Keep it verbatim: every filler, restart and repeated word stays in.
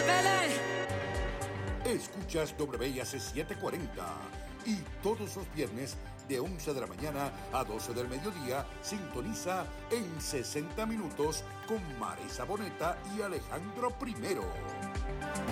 Escuchas W I A C setecientos cuarenta y todos los viernes de once de la mañana a doce del mediodía sintoniza en sesenta minutos con Marisa Boneta y Alejandro Primero.